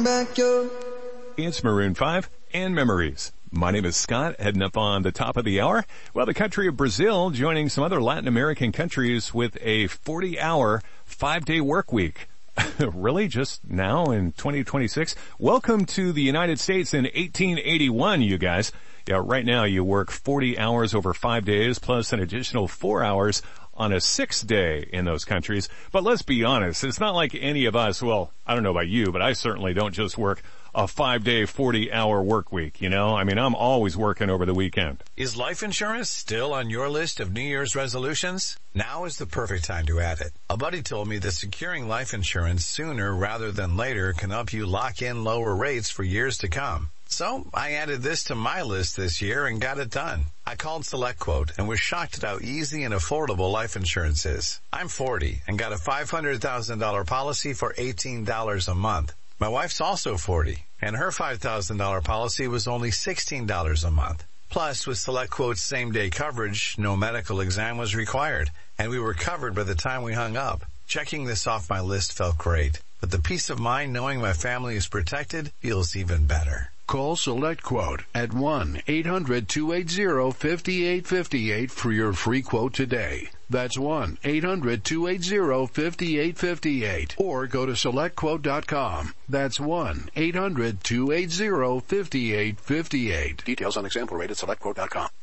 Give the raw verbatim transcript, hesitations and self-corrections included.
back your... It's Maroon five and Memories. My name is Scott, heading up on the top of the hour. Well, the country of Brazil joining some other Latin American countries with a forty-hour, five-day work week. Really? Just now in twenty twenty-six? Welcome to the United States in eighteen eighty-one, you guys. Yeah, right now you work forty hours over five days plus an additional four hours on a sixth day in those countries. But let's be honest, it's not like any of us, well, I don't know about you, but I certainly don't just work a five-day, forty-hour work week, you know? I mean, I'm always working over the weekend. Is life insurance still on your list of New Year's resolutions? Now is the perfect time to add it. A buddy told me that securing life insurance sooner rather than later can help you lock in lower rates for years to come. So I added this to my list this year and got it done. I called SelectQuote and was shocked at how easy and affordable life insurance is. I'm forty and got a five hundred thousand dollars policy for eighteen dollars a month. My wife's also forty, and her five thousand dollars policy was only sixteen dollars a month. Plus, with SelectQuote's same-day coverage, no medical exam was required, and we were covered by the time we hung up. Checking this off my list felt great, but the peace of mind knowing my family is protected feels even better. Call SelectQuote at one eight hundred two eight zero five eight five eight for your free quote today. That's one eight hundred two eight zero five eight five eight. Or go to select quote dot com. That's one eight hundred two eight zero five eight five eight. Details on example rate at select quote dot com.